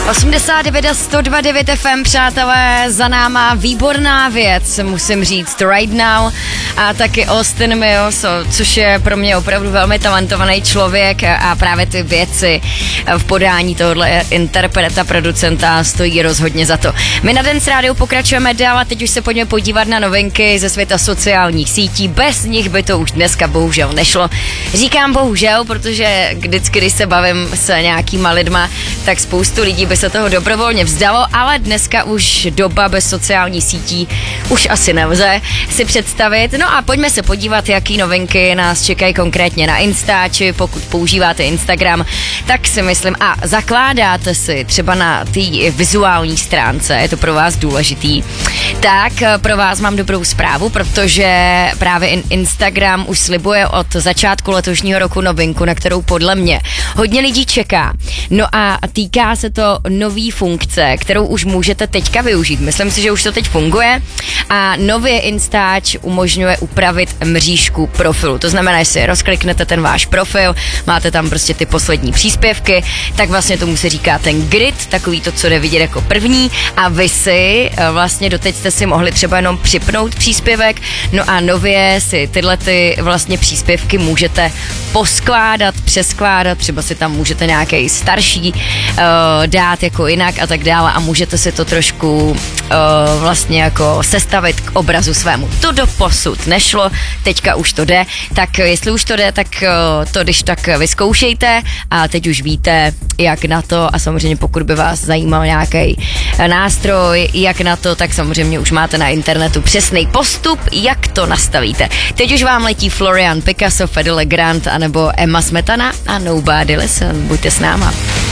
89 a 102.9 FM, přátelé, za náma výborná věc, musím říct, Right Now a taky Austin Mills, což je pro mě opravdu velmi talentovaný člověk a právě ty věci v podání tohohle interpreta, producenta stojí rozhodně za to. My na Dance Radio pokračujeme dál a teď už se pojďme podívat na novinky ze světa sociálních sítí, bez nich by to už dneska bohužel nešlo. Říkám bohužel, protože vždycky, když se bavím s nějakýma lidma, tak spoustu lidí by se toho dobrovolně vzdalo, ale dneska už doba bez sociálních sítí už asi nelze si představit. No a pojďme se podívat, jaký novinky nás čekají konkrétně na Instači. Pokud používáte Instagram, tak si myslím a zakládáte si třeba na té vizuální stránce, je to pro vás důležitý, tak pro vás mám dobrou zprávu, protože právě Instagram už slibuje od začátku letošního roku novinku, na kterou podle mě hodně lidí čeká. No a týká se to nový funkce, kterou už můžete teďka využít. Myslím si, že už to teď funguje a nově Instač umožňuje upravit mřížku profilu. To znamená, že si rozkliknete ten váš profil, máte tam prostě ty poslední příspěvky, tak vlastně tomu se říká ten grid, takový to, co jde vidět jako první a vy si vlastně doteď jste si mohli třeba jenom připnout příspěvek, no a nově si tyhle ty vlastně příspěvky můžete poskládat, přeskládat, třeba si tam můžete nějaký starší dát jako jinak a tak dále a můžete si to trošku vlastně jako sestavit k obrazu svému. To doposud nešlo, teďka už to jde, tak jestli už to jde, tak to když tak vyzkoušejte a teď už víte, jak na to a samozřejmě pokud by vás zajímal nějaký nástroj, jak na to, tak samozřejmě už máte na internetu přesný postup, jak to nastavíte. Teď už vám letí Florian Picasso, Fedele Grant anebo Emma Smetana a Nobody Listen. Buďte s náma.